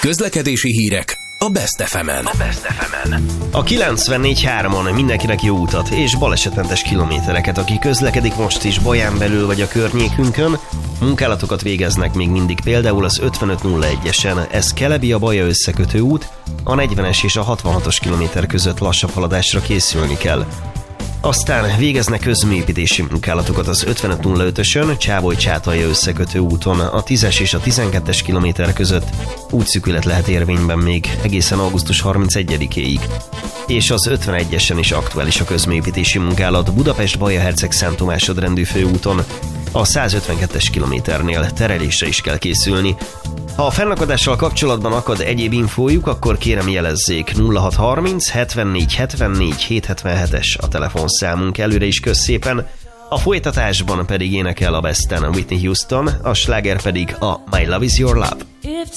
Közlekedési hírek a Best FM-en. A 94.3-on mindenkinek jó utat és balesetmentes kilométereket, aki közlekedik most is Baján belül vagy a környékünkön. Munkálatokat végeznek még mindig például az 5501-esen, ez Kelebia-Baja összekötő út, a 40-es és a 66-os kilométer között lassabb haladásra készülni kell. Aztán végeznek közműépítési munkálatokat az 5505-ösön, Csávoly-Csátalja összekötő úton, a 10-es és a 12-es kilométer között útszűkület lehet érvényben még egészen augusztus 31-éig. És az 51-esen is aktuális a közműépítési munkálat Budapest-Baja-Herceg-Szent Tomásod-rendű főúton, a 152-es kilométernél terelésre is kell készülni. Ha a fennakadással kapcsolatban akad egyéb infójuk, akkor kérem jelezzék 0630 74 74 777-es a telefonszámunk, előre is kösz szépen. A folytatásban pedig énekel a Besten Whitney Houston, a sláger pedig a My Love Is Your Love.